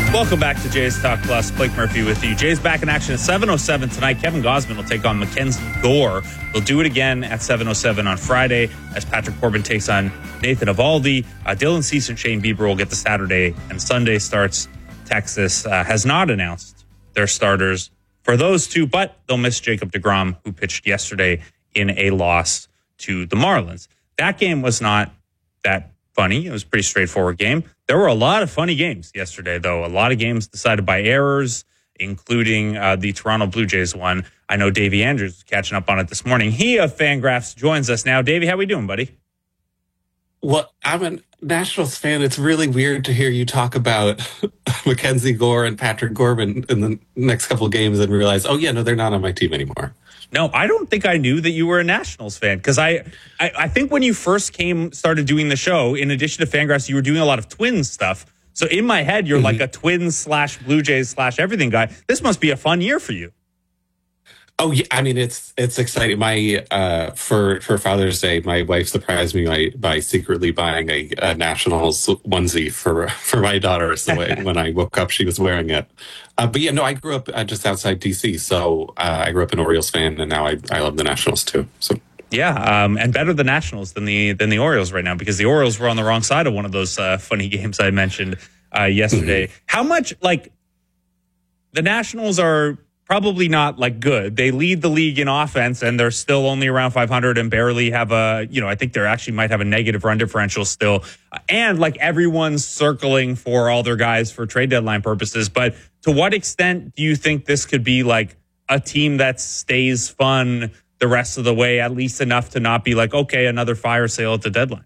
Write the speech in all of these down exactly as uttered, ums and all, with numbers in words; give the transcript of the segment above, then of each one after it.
Welcome back to Jays Talk Plus. Blake Murphy with you. Jays back in action at seven oh seven tonight. Kevin Gausman will take on Mackenzie Gore. They'll do it again at seven oh seven on Friday as Patrick Corbin takes on Nathan Eovaldi. Uh, Dylan Cease and Shane Bieber will get the Saturday and Sunday starts. Texas uh, has not announced their starters for those two, but they'll miss Jacob deGrom, who pitched yesterday in a loss to the Marlins. That game was not that funny. It was a pretty straightforward game. There were a lot of funny games yesterday, though. A lot of games decided by errors, including uh, the Toronto Blue Jays one. I know Davey Andrews was catching up on it this morning. He of Fangraphs joins us now. Davey, how we doing, buddy? Well, I'm a Nationals fan. It's really weird to hear you talk about Mackenzie Gore and Patrick Corbin in the next couple of games and realize, oh, yeah, no, they're not on my team anymore. No, I don't think I knew that you were a Nationals fan because I, I, I think when you first came, started doing the show, in addition to Fangraphs, you were doing a lot of Twins stuff. So in my head, you're mm-hmm. like a Twins slash Blue Jays slash everything guy. This must be a fun year for you. Oh yeah, I mean it's it's exciting. My uh, for for Father's Day, my wife surprised me by, by secretly buying a, a Nationals onesie for for my daughter. So when I woke up, she was wearing it. Uh, but yeah, no, I grew up uh, just outside D C, so uh, I grew up an Orioles fan, and now I I love the Nationals too. So yeah, um, and better the Nationals than the than the Orioles right now because the Orioles were on the wrong side of one of those uh, funny games I mentioned uh, yesterday. Mm-hmm. How much like the Nationals are probably not like good. They lead the league in offense and they're still only around five hundred and barely have a, you know, I think they're actually might have a negative run differential still. And like everyone's circling for all their guys for trade deadline purposes. But to what extent do you think this could be like a team that stays fun the rest of the way, at least enough to not be like, okay, another fire sale at the deadline?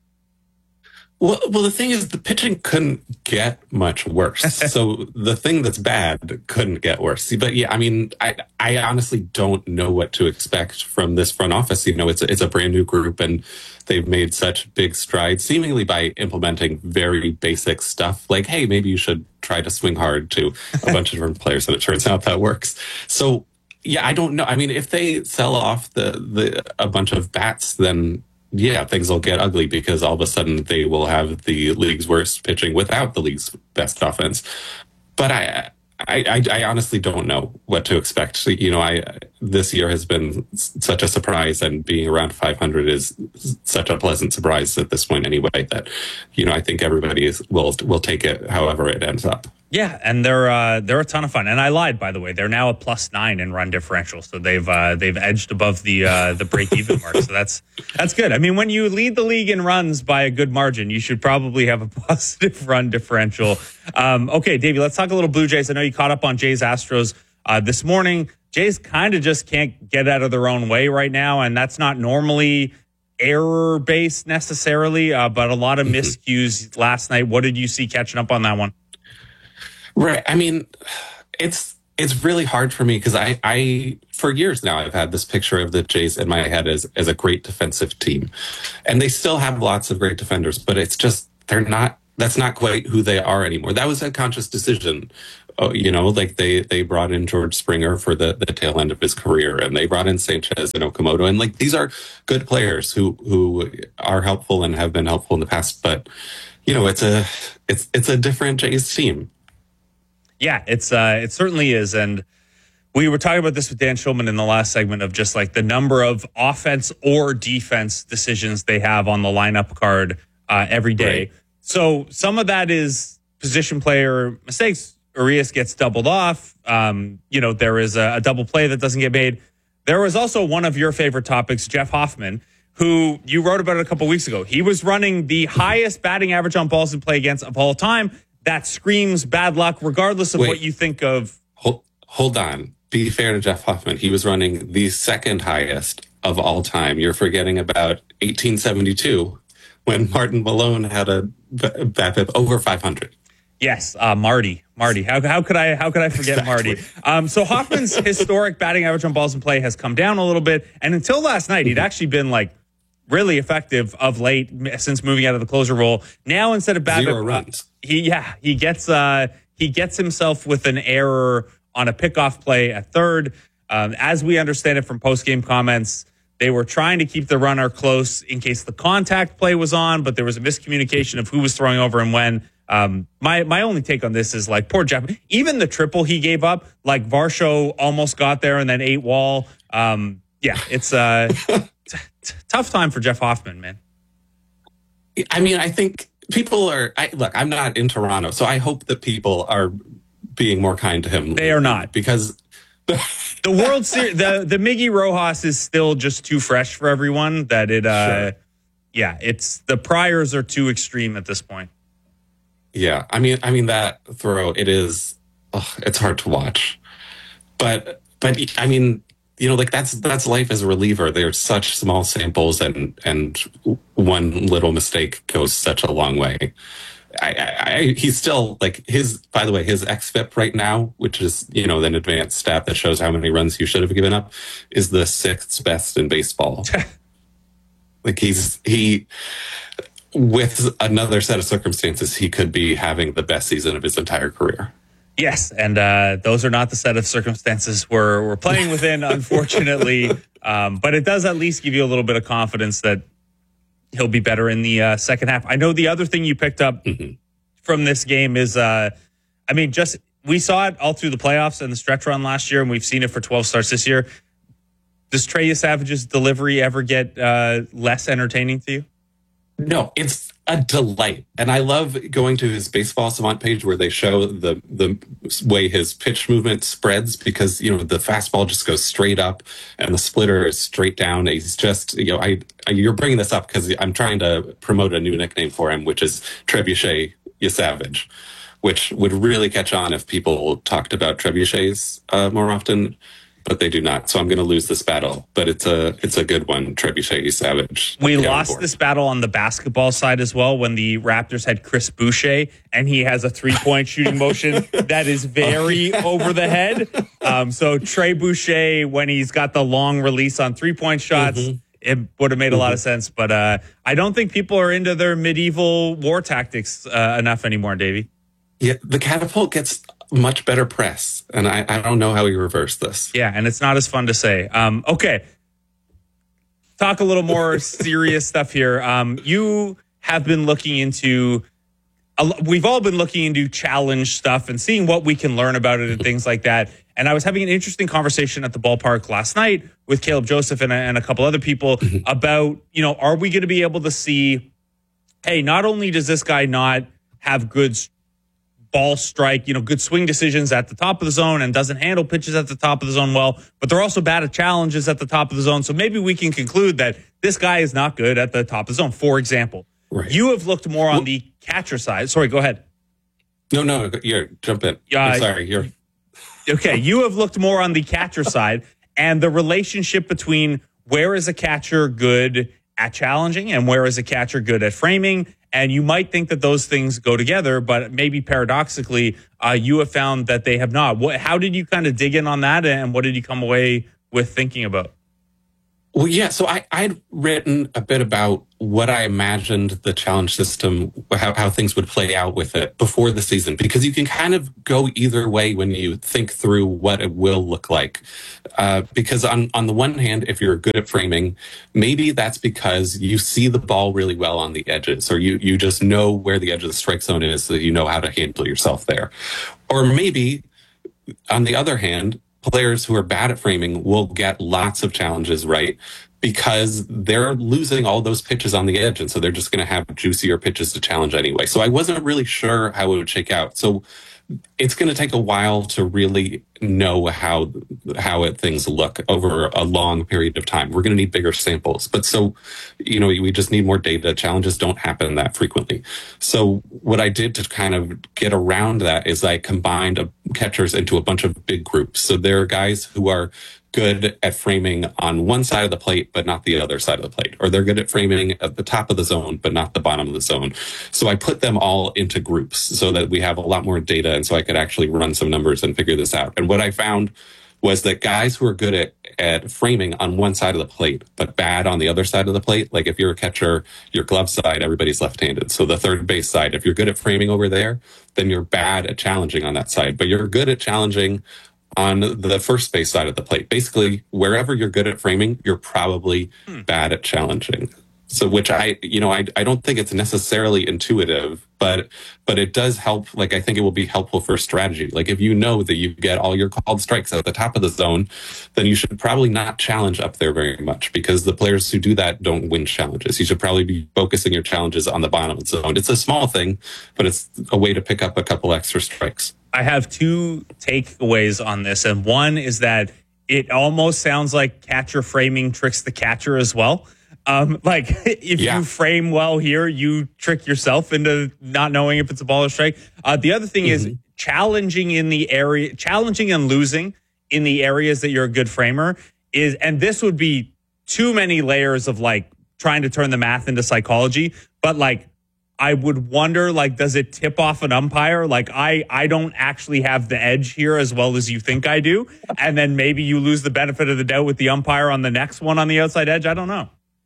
Well, well, the thing is, the pitching couldn't get much worse. So the thing that's bad couldn't get worse. But yeah, I mean, I, I honestly don't know what to expect from this front office. You know, it's a, it's a brand new group, and they've made such big strides, seemingly by implementing very basic stuff. Like, hey, maybe you should try to swing hard to a bunch of different players, and it turns out that works. So yeah, I don't know. I mean, if they sell off the the a bunch of bats, then yeah, things will get ugly because all of a sudden they will have the league's worst pitching without the league's best offense. But I, I, I, I honestly don't know what to expect. You know, I this year has been such a surprise, and being around five hundred is such a pleasant surprise at this point anyway. That, you know, I think everybody is will will take it however it ends up. Yeah, and they're uh, they're a ton of fun. And I lied, by the way. They're now a plus nine in run differential, so they've uh, they've edged above the uh, the break even mark. So that's that's good. I mean, when you lead the league in runs by a good margin, you should probably have a positive run differential. Um, okay, Davey, let's talk a little Blue Jays. I know you caught up on Jays Astros uh, this morning. Jays kind of just can't get out of their own way right now, and that's not normally error based necessarily, uh, but a lot of miscues last night. What did you see catching up on that one? Right. I mean, it's it's really hard for me because I, I, for years now, I've had this picture of the Jays in my head as, as a great defensive team. And they still have lots of great defenders, but it's just, they're not, that's not quite who they are anymore. That was a conscious decision. Oh, you know, like they, they brought in George Springer for the, the tail end of his career, and they brought in Sanchez and Okamoto. And like, these are good players who, who are helpful and have been helpful in the past. But, you know, it's a, it's, it's a different Jays team. Yeah, it's uh, it certainly is. And we were talking about this with Dan Schulman in the last segment of just like the number of offense or defense decisions they have on the lineup card uh, every day. Right. So some of that is position player mistakes. Urias gets doubled off. Um, you know, there is a, a double play that doesn't get made. There was also one of your favorite topics, Jeff Hoffman, who you wrote about it a couple weeks ago. He was running the highest batting average on balls in play against of all time. That screams bad luck, regardless of Wait, what you think of. Hold, hold on. Be fair to Jeff Hoffman. He was running the second highest of all time. You're forgetting about eighteen seventy-two when Martin Malone had a BABIP over five hundred. Yes, uh, Marty. Marty. How, how could I how could I forget exactly. Marty? Um, so Hoffman's historic batting average on balls in play has come down a little bit. And until last night, he'd actually been like really effective of late since moving out of the closer role. Now instead of BABIP, Zero runs. Uh, he yeah he gets uh, he gets himself with an error on a pickoff play at third. Um, as we understand it from post game comments, they were trying to keep the runner close in case the contact play was on, but there was a miscommunication of who was throwing over and when. Um, my my only take on this is like poor Jeff. Even the triple he gave up, like Varsho almost got there and then ate wall. Um, yeah, it's a t- t- tough time for Jeff Hoffman, man. I mean, I think people are. I, look, I'm not in Toronto, so I hope that people are being more kind to him. They are not, because the World Series, the the Miggy Rojas is still just too fresh for everyone. That it, uh, sure. yeah, it's the priors are too extreme at this point. Yeah, I mean, I mean that throw, it is, ugh, it's hard to watch, but but I mean, you know, like that's that's life as a reliever. There's such small samples, and and one little mistake goes such a long way. I, I, I he's still like his. By the way, his X F I P right now, which is, you know, an advanced stat that shows how many runs you should have given up, is the sixth best in baseball. Like he's he. With another set of circumstances, he could be having the best season of his entire career. Yes, and uh, those are not the set of circumstances we're, we're playing within, unfortunately. Um, but it does at least give you a little bit of confidence that he'll be better in the uh, second half. I know the other thing you picked up mm-hmm. from this game is, uh, I mean, just we saw it all through the playoffs and the stretch run last year, and we've seen it for twelve starts this year. Does Trey Savage's delivery ever get uh, less entertaining to you? No, it's a delight. And I love going to his Baseball Savant page where they show the the way his pitch movement spreads, because, you know, the fastball just goes straight up and the splitter is straight down. He's just, you know, I, I you're bringing this up because I'm trying to promote a new nickname for him, which is Trebuchet Savage, which would really catch on if people talked about trebuchets uh, more often. But they do not, so I'm going to lose this battle. But it's a it's a good one, Trebuchet Savage. We lost this battle on the basketball side as well when the Raptors had Chris Boucher, and he has a three-point shooting motion that is very over the head. Um, so Trey Boucher, when he's got the long release on three-point shots, mm-hmm. it would have made a mm-hmm. lot of sense. But uh, I don't think people are into their medieval war tactics uh, enough anymore, Davey. Yeah, the catapult gets much better press, and I, I don't know how we reverse this. Yeah, and it's not as fun to say. Um, okay, talk a little more serious stuff here. Um, you have been looking into, a, we've all been looking into challenge stuff and seeing what we can learn about it and things like that. And I was having an interesting conversation at the ballpark last night with Caleb Joseph and a, and a couple other people about, you know, are we going to be able to see, hey, not only does this guy not have good ball strike, you know, good swing decisions at the top of the zone and doesn't handle pitches at the top of the zone well, but they're also bad at challenges at the top of the zone. So maybe we can conclude that this guy is not good at the top of the zone. For example, right. You have looked more on well, the catcher side. Sorry, go ahead. No, no, you're jump in. Uh, I'm sorry, you're okay. You have looked more on the catcher side and the relationship between where is a catcher good at challenging and where is a catcher good at framing. And you might think that those things go together, but maybe paradoxically, uh, you have found that they have not. What, how did you kind of dig in on that, and what did you come away with thinking about? Well, yeah, so I, I'd written a bit about what I imagined the challenge system, how, how things would play out with it before the season, because you can kind of go either way when you think through what it will look like. Uh, because on, on the one hand, if you're good at framing, maybe that's because you see the ball really well on the edges, or you, you just know where the edge of the strike zone is, so you know how to handle yourself there. Or maybe, on the other hand, players who are bad at framing will get lots of challenges right because they're losing all those pitches on the edge. And so they're just going to have juicier pitches to challenge anyway. So I wasn't really sure how it would shake out. So it's going to take a while to really know how how it, things look over a long period of time. We're going to need bigger samples. But so, you know, we just need more data. Challenges don't happen that frequently. So what I did to kind of get around that is I combined a, catchers into a bunch of big groups. So there are guys who are good at framing on one side of the plate, but not the other side of the plate. Or they're good at framing at the top of the zone, but not the bottom of the zone. So I put them all into groups so that we have a lot more data. And so I could actually run some numbers and figure this out. And what I found was that guys who are good at, at framing on one side of the plate, but bad on the other side of the plate, like if you're a catcher, your glove side, everybody's left-handed. So the third base side, if you're good at framing over there, then you're bad at challenging on that side. But you're good at challenging on the first base side of the plate. Basically, wherever you're good at framing, you're probably hmm. bad at challenging. So, which I, you know, I, I don't think it's necessarily intuitive, but, but it does help. Like, I think it will be helpful for strategy. Like, if you know that you get all your called strikes at the top of the zone, then you should probably not challenge up there very much, because the players who do that don't win challenges. You should probably be focusing your challenges on the bottom of the zone. It's a small thing, but it's a way to pick up a couple extra strikes. I have two takeaways on this, and one is that it almost sounds like catcher framing tricks the catcher as well. Um, like if yeah. you frame well here, you trick yourself into not knowing if it's a ball or strike. Uh, the other thing mm-hmm. is challenging in the area, challenging and losing in the areas that you're a good framer is, and this would be too many layers of like trying to turn the math into psychology, but like, I would wonder, like, does it tip off an umpire? Like, I, I don't actually have the edge here as well as you think I do. And then maybe you lose the benefit of the doubt with the umpire on the next one on the outside edge. I don't know.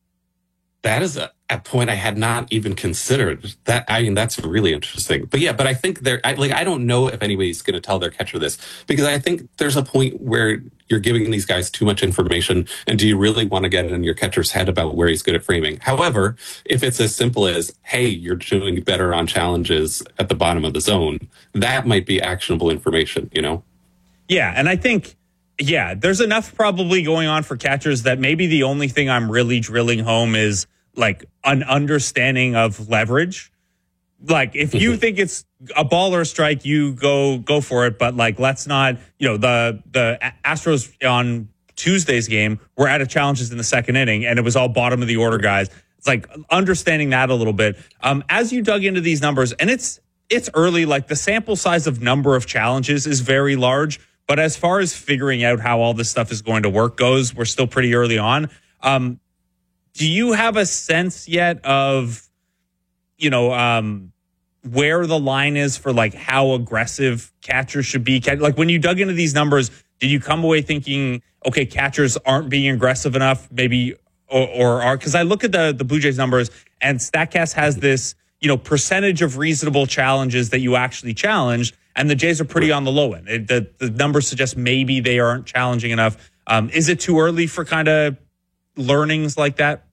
That is a, a point I had not even considered. That I mean, that's really interesting. But yeah, but I think there, I, like, I don't know if anybody's going to tell their catcher this, because I think there's a point where you're giving these guys too much information, and do you really want to get in your catcher's head about where he's good at framing? However, if it's as simple as, hey, you're doing better on challenges at the bottom of the zone, that might be actionable information, you know? Yeah, and I think. Yeah, there's enough probably going on for catchers that maybe the only thing I'm really drilling home is like an understanding of leverage. Like if you think it's a ball or a strike, you go go for it. But like, let's not, you know, the the Astros on Tuesday's game were out of challenges in the second inning, and it was all bottom of the order guys. It's like understanding that a little bit. Um, as you dug into these numbers, and it's it's early, like the sample size of number of challenges is very large. But as far as figuring out how all this stuff is going to work goes, we're still pretty early on. Um, do you have a sense yet of, you know, um, where the line is for like how aggressive catchers should be? Like when you dug into these numbers, did you come away thinking, okay, catchers aren't being aggressive enough, maybe, or, or are? Because I look at the the Blue Jays numbers, and StatCast has this, you know, percentage of reasonable challenges that you actually challenged. And the Jays are pretty on the low end. It, the, the numbers suggest maybe they aren't challenging enough. Um, is it too early for kind of learnings like that?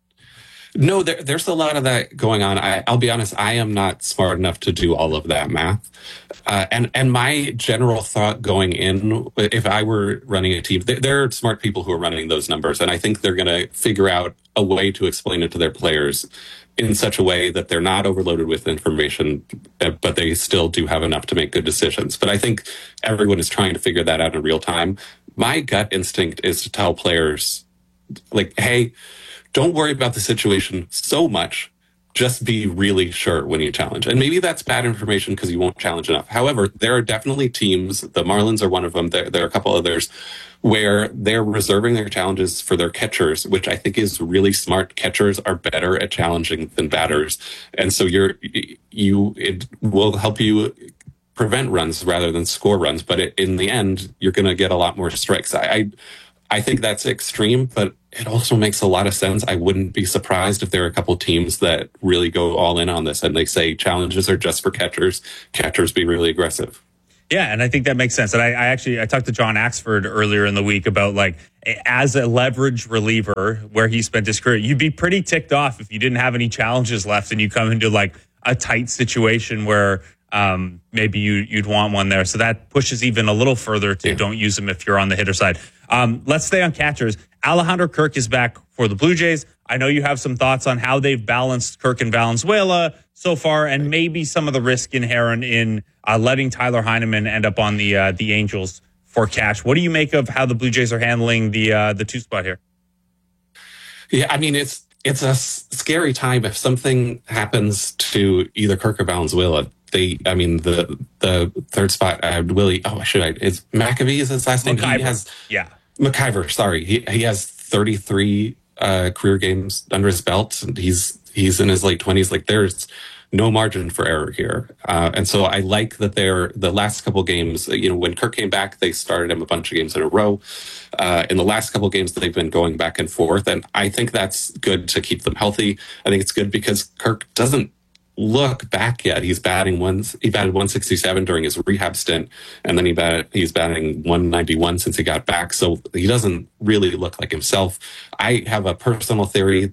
No, there, there's a lot of that going on. I, I'll be honest, I am not smart enough to do all of that math. Uh, and, and my general thought going in, if I were running a team, there, there are smart people who are running those numbers. And I think they're going to figure out a way to explain it to their players in such a way that they're not overloaded with information, but they still do have enough to make good decisions. But I think everyone is trying to figure that out in real time. My gut instinct is to tell players, like, hey, don't worry about the situation so much. Just be really sure when you challenge. And maybe that's bad information because you won't challenge enough. However, there are definitely teams, the Marlins are one of them, there, there are a couple others, where they're reserving their challenges for their catchers, which I think is really smart. Catchers are better at challenging than batters. And so you're, you, it will help you prevent runs rather than score runs. But it, in the end, you're going to get a lot more strikes. I, I, I think that's extreme, but it also makes a lot of sense. I wouldn't be surprised if there are a couple teams that really go all in on this and they say challenges are just for catchers. Catchers be really aggressive. Yeah, and I think that makes sense. And I, I actually I talked to John Axford earlier in the week about like as a leverage reliever where he spent his career, you'd be pretty ticked off if you didn't have any challenges left and you come into like a tight situation where um, maybe you you'd want one there. So that pushes even a little further to yeah. don't use them if you're on the hitter side. Um, let's stay on catchers. Alejandro Kirk is back for the Blue Jays. I know you have some thoughts on how they've balanced Kirk and Valenzuela so far, and maybe some of the risk inherent in uh, letting Tyler Heineman end up on the uh, the Angels for cash. What do you make of how the Blue Jays are handling the uh, the two spot here? Yeah, I mean it's it's a scary time if something happens to either Kirk or Valenzuela. They, I mean, the the third spot, uh, Willie. Oh, should I? It's McAvee is his last name. McIver. He has yeah. McIver. Sorry, he he has thirty-three uh, career games under his belt, and he's he's in his late twenties. Like there's no margin for error here, uh, and so I like that they're the last couple games. You know, when Kirk came back, they started him a bunch of games in a row. Uh, in the last couple games, they've been going back and forth, and I think that's good to keep them healthy. I think it's good because Kirk doesn't look back yet. He's batting one. He batted one sixty-seven during his rehab stint, and then he batted. He's batting one ninety-one since he got back. So he doesn't really look like himself. I have a personal theory that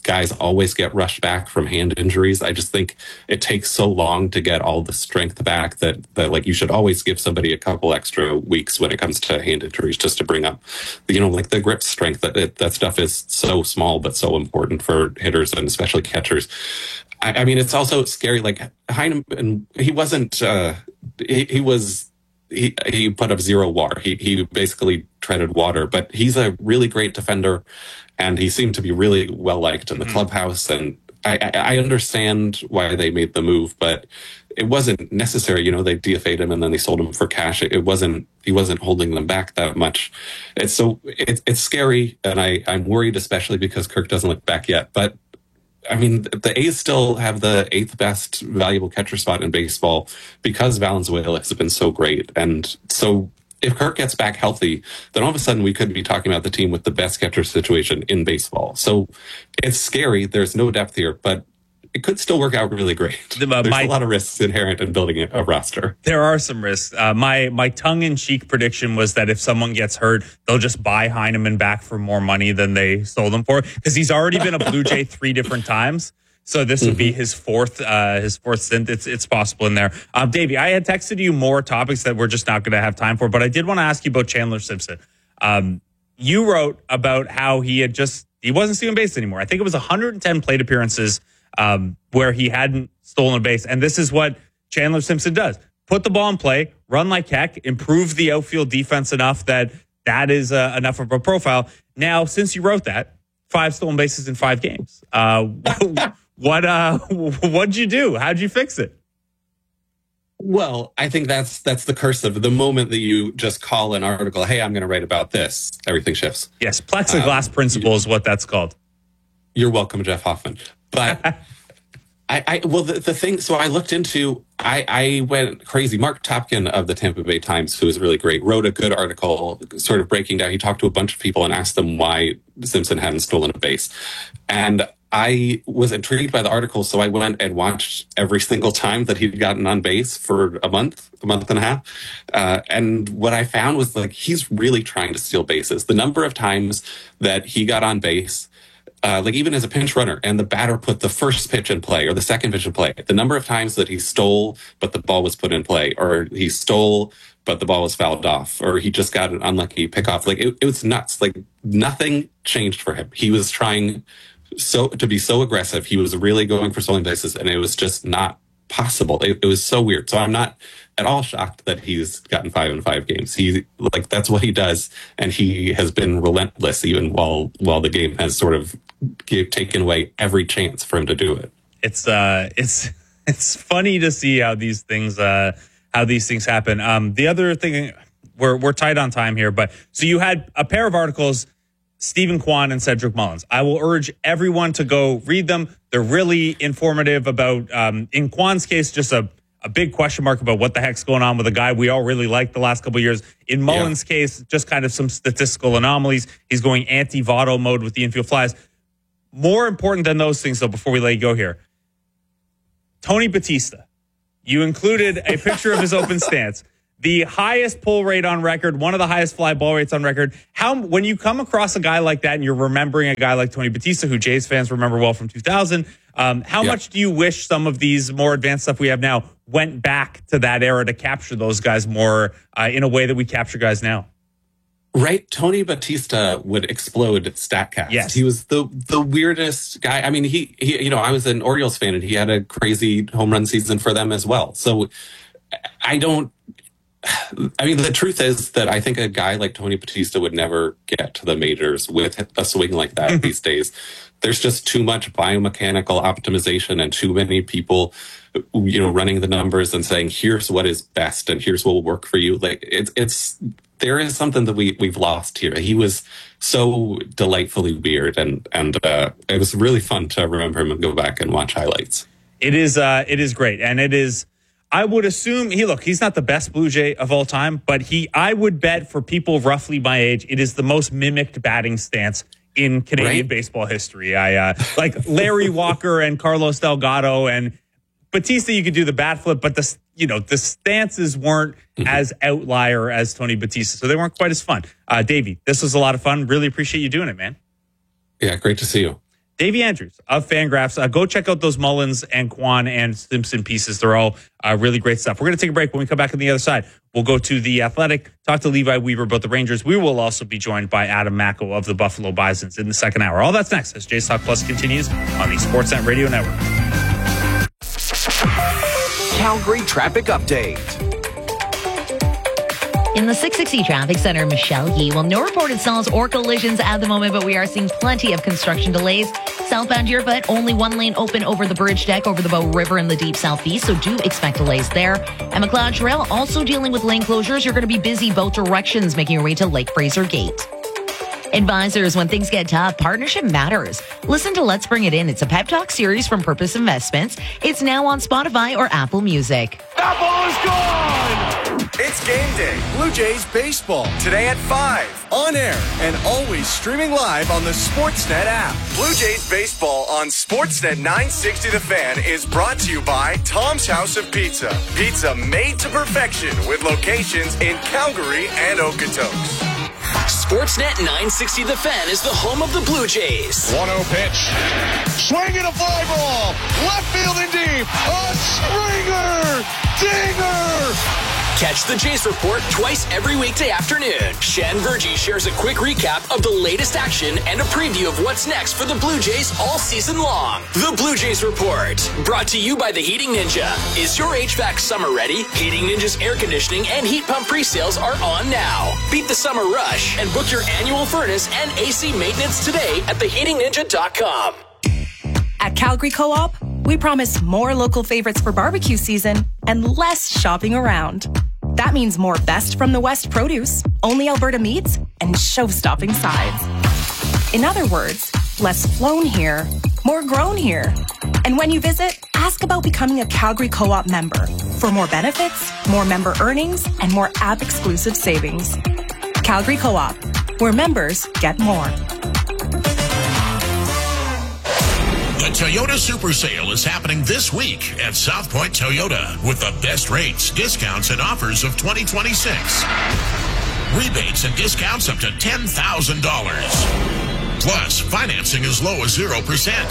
guys always get rushed back from hand injuries. I just think it takes so long to get all the strength back that, that like you should always give somebody a couple extra weeks when it comes to hand injuries, just to bring up, you know, like the grip strength. That it, that stuff is so small but so important for hitters and especially catchers. I, I mean, it's also scary. Like Heineman, he wasn't. Uh, he, he was. He he put up zero W A R. He he basically treaded water, but he's a really great defender, and he seemed to be really well liked in the clubhouse. And I, I I understand why they made the move, but it wasn't necessary. You know, they D F A'd him and then they sold him for cash. It, it wasn't. He wasn't holding them back that much. It's so it, it's scary, and I I'm worried, especially because Kirk doesn't look back yet. But I mean, the A's still have the eighth best valuable catcher spot in baseball because Valenzuela has been so great. And so if Kirk gets back healthy, then all of a sudden we could be talking about the team with the best catcher situation in baseball. So it's scary. There's no depth here, but it could still work out really great. The, uh, There's my, a lot of risks inherent in building a, a roster. There are some risks. Uh, my my tongue-in-cheek prediction was that if someone gets hurt, they'll just buy Heineman back for more money than they sold him for, because he's already been a Blue Jay three different times. So this would mm-hmm. be his fourth uh, his fourth stint. It's it's possible in there. Um, Davey, I had texted you more topics that we're just not going to have time for, but I did want to ask you about Chandler Simpson. Um, you wrote about how he had just he wasn't stealing base anymore. I think it was one hundred ten plate appearances Um, where he hadn't stolen a base. And this is what Chandler Simpson does. Put the ball in play, run like heck, improve the outfield defense enough that that is uh, enough of a profile. Now, since you wrote that, five stolen bases in five games. Uh, what uh, what'd you do? How'd you fix it? Well, I think that's that's the curse of it. The moment that you just call an article, hey, I'm going to write about this, everything shifts. Yes, plexiglass um, principle you, is what that's called. You're welcome, Jeff Hoffman. But I, I well, the, the thing, so I looked into, I, I went crazy. Mark Topkin of the Tampa Bay Times, who is really great, wrote a good article sort of breaking down. He talked to a bunch of people and asked them why Simpson hadn't stolen a base. And I was intrigued by the article, so I went and watched every single time that he'd gotten on base for a month, a month and a half. Uh, and what I found was like, he's really trying to steal bases. The number of times that he got on base, Uh, like even as a pinch runner and the batter put the first pitch in play or the second pitch in play, the number of times that he stole, but the ball was put in play, or he stole, but the ball was fouled off, or he just got an unlucky pickoff. Like it, it was nuts. Like nothing changed for him. He was trying so to be so aggressive. He was really going for stolen bases, and it was just not possible. It, it was so weird. So I'm not at all shocked that he's gotten five in five games. He like that's what he does, and he has been relentless even while while the game has sort of give, taken away every chance for him to do it. It's uh, it's it's funny to see how these things uh, how these things happen. Um, the other thing, we're we're tight on time here, but so you had a pair of articles, Stephen Kwan and Cedric Mullins. I will urge everyone to go read them. They're really informative about, um, in Kwan's case, just a, a big question mark about what the heck's going on with a guy we all really liked the last couple of years. In Mullins' yeah. case, just kind of some statistical anomalies. He's going anti-Votto mode with the infield flies. More important than those things, though, before we let you go here, Tony Batista. You included a picture of his open stance. The highest pull rate on record, one of the highest fly ball rates on record. How, when you come across a guy like that and you're remembering a guy like Tony Batista, who Jays fans remember well from two thousand, um, how yeah. much do you wish some of these more advanced stuff we have now went back to that era to capture those guys more uh, in a way that we capture guys now? Right. Tony Batista would explode StatCast. Yes. He was the the weirdest guy. I mean, he, he, you know, I was an Orioles fan and he had a crazy home run season for them as well. So I don't, I mean, the truth is that I think a guy like Tony Batista would never get to the majors with a swing like that these days. There's just too much biomechanical optimization and too many people, you know, running the numbers and saying, here's what is best and here's what will work for you. Like it's, it's, there is something that we, we've lost here. He was so delightfully weird, and, and, uh, it was really fun to remember him and go back and watch highlights. It is, uh, it is great. And it is, I would assume he look, he's not the best Blue Jay of all time, but he, I would bet for people roughly my age, it is the most mimicked batting stance in Canadian right? baseball history. I, uh, like Larry Walker and Carlos Delgado and Batista, you could do the bat flip, but the, you know, the stances weren't mm-hmm. as outlier as Tony Batista. So they weren't quite as fun. Uh, Davey, this was a lot of fun. Really appreciate you doing it, man. Yeah. Great to see you. Davey Andrews of Fangraphs. Uh, go check out those Mullins and Kwan and Simpson pieces. They're all uh, really great stuff. We're going to take a break. When we come back on the other side, we'll go to The Athletic, talk to Levi Weaver about the Rangers. We will also be joined by Adam Macko of the Buffalo Bisons in the second hour. All that's next as Jays Talk Plus continues on the Sportsnet Radio Network. Calgary traffic update. In the six sixty Traffic Center, Michelle Yee. Well, no reported stalls or collisions at the moment, but we are seeing plenty of construction delays. Southbound Deerfoot, only one lane open over the bridge deck over the Bow River in the deep southeast, so do expect delays there. And McLeod Trail also dealing with lane closures. You're going to be busy both directions, making your way to Lake Fraser Gate. Advisors, when things get tough, partnership matters. Listen to Let's Bring It In. It's a pep talk series from Purpose Investments. It's now on Spotify or Apple Music. That ball is gone! It's game day. Blue Jays baseball. Today at five. On air and always streaming live on the Sportsnet app. Blue Jays baseball on Sportsnet nine sixty The Fan is brought to you by Tom's House of Pizza. Pizza made to perfection with locations in Calgary and Okotoks. Sportsnet nine sixty The Fan is the home of the Blue Jays. one oh pitch. Swinging a fly ball. Left field and deep. A Springer. Dinger. Catch the Jays Report twice every weekday afternoon. Shan Virgie shares a quick recap of the latest action and a preview of what's next for the Blue Jays all season long. The Blue Jays Report, brought to you by the Heating Ninja. Is your H V A C summer ready? Heating Ninja's air conditioning and heat pump pre-sales are on now. Beat the summer rush and book your annual furnace and A C maintenance today at the heating ninja dot com. At Calgary Co-op, we promise more local favorites for barbecue season and less shopping around. That means more best from the West produce, only Alberta meats, and show-stopping sides. In other words, less flown here, more grown here. And when you visit, ask about becoming a Calgary Co-op member for more benefits, more member earnings, and more app-exclusive savings. Calgary Co-op, where members get more. The Toyota Super Sale is happening this week at South Point Toyota with the best rates, discounts, and offers of twenty twenty-six. Rebates and discounts up to ten thousand dollars. Plus, financing as low as zero percent.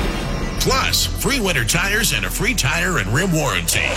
Plus, free winter tires and a free tire and rim warranty.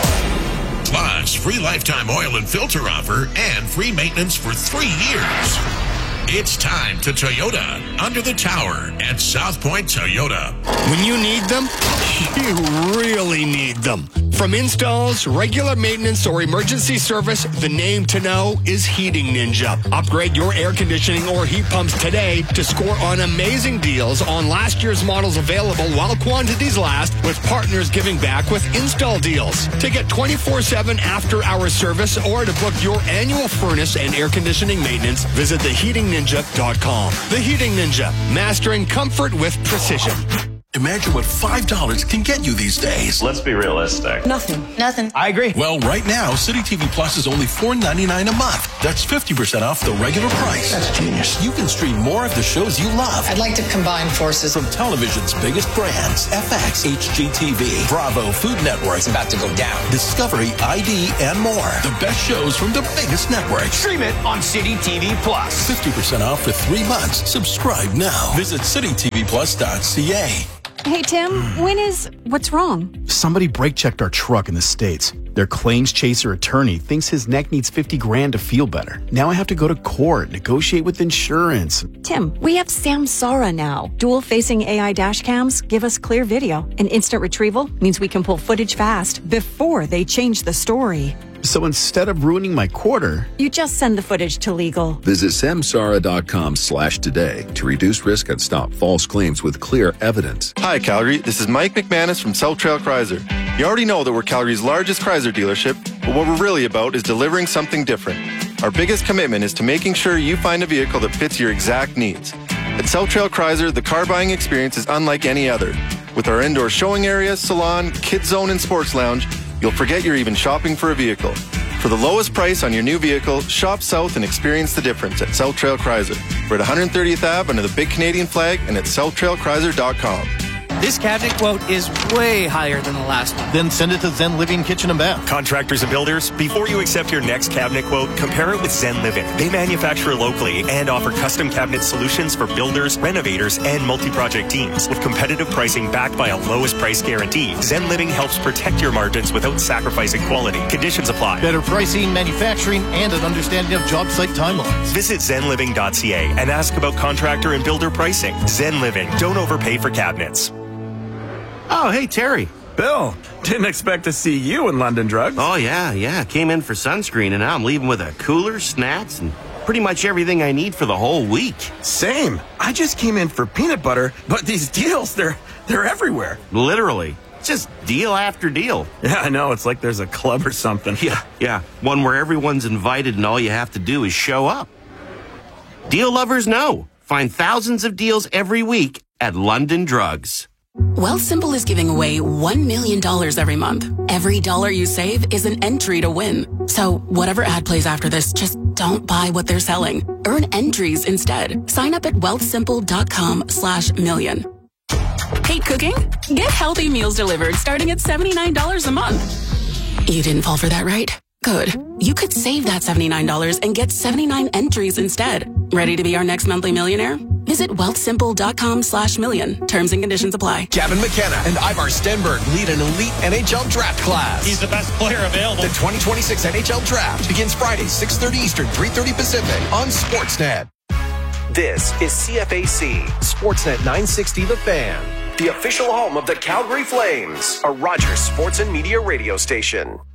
Plus, free lifetime oil and filter offer and free maintenance for three years. It's time to Toyota under the tower at South Point Toyota. When you need them, you really need them. From installs, regular maintenance, or emergency service, the name to know is Heating Ninja. Upgrade your air conditioning or heat pumps today to score on amazing deals on last year's models available while quantities last, with partners giving back with install deals. To get twenty-four seven after-hour service or to book your annual furnace and air conditioning maintenance, visit the heating ninja dot com. The Heating Ninja, mastering comfort with precision. Imagine what five dollars can get you these days. Let's be realistic. Nothing. Nothing. I agree. Well, right now, City T V Plus is only four ninety-nine a month. That's fifty percent off the regular price. That's genius. You can stream more of the shows you love. I'd like to combine forces. From television's biggest brands, F X, H G T V, Bravo, Food Network. It's about to go down. Discovery, I D, and more. The best shows from the biggest networks. Stream it on City T V Plus. fifty percent off for three months. Subscribe now. Visit city t v plus dot c a. Hey, Tim, when is... What's wrong? Somebody brake-checked our truck in the States. Their claims chaser attorney thinks his neck needs fifty grand to feel better. Now I have to go to court, negotiate with insurance. Tim, we have Samsara now. Dual-facing A I dash cams give us clear video. And instant retrieval means we can pull footage fast before they change the story. So instead of ruining my quarter... You just send the footage to legal. Visit samsara.com slash today to reduce risk and stop false claims with clear evidence. Hi, Calgary. This is Mike McManus from South Trail Chrysler. You already know that we're Calgary's largest Chrysler dealership, but what we're really about is delivering something different. Our biggest commitment is to making sure you find a vehicle that fits your exact needs. At South Trail Chrysler, the car buying experience is unlike any other. With our indoor showing area, salon, kids zone, and sports lounge, you'll forget you're even shopping for a vehicle. For the lowest price on your new vehicle, shop south and experience the difference at South Trail Chrysler. We're at one hundred thirtieth Avenue under the big Canadian flag and at south trail chrysler dot com. This cabinet quote is way higher than the last one. Then send it to Zen Living Kitchen and Bath. Contractors and builders, before you accept your next cabinet quote, compare it with Zen Living. They manufacture locally and offer custom cabinet solutions for builders, renovators, and multi-project teams. With competitive pricing backed by a lowest price guarantee, Zen Living helps protect your margins without sacrificing quality. Conditions apply. Better pricing, manufacturing, and an understanding of job site timelines. Visit zen living dot c a and ask about contractor and builder pricing. Zen Living. Don't overpay for cabinets. Oh, hey, Terry. Bill, didn't expect to see you in London Drugs. Oh, yeah, yeah. Came in for sunscreen, and now I'm leaving with a cooler, snacks, and pretty much everything I need for the whole week. Same. I just came in for peanut butter, but these deals, they're they're everywhere. Literally. Just deal after deal. Yeah, I know. It's like there's a club or something. Yeah, yeah. One where everyone's invited and all you have to do is show up. Deal lovers know. Find thousands of deals every week at London Drugs. Wealthsimple is giving away one million dollars every month. Every dollar you save is an entry to win. So whatever ad plays after this, just don't buy what they're selling. Earn entries instead. Sign up at wealthsimple.com slash million. Hate cooking? Get healthy meals delivered starting at seventy-nine dollars a month. You didn't fall for that, right? Good. You could save that seventy-nine dollars and get seventy-nine entries instead. Ready to be our next monthly millionaire? Visit wealthsimple.com slash million. Terms and conditions apply. Gavin McKenna and Ivar Stenberg lead an elite N H L draft class. He's the best player available. The twenty twenty-six N H L draft begins Friday, six thirty Eastern, three thirty Pacific on Sportsnet. This is C F A C, Sportsnet nine sixty The Fan, the official home of the Calgary Flames, a Rogers Sports and Media radio station.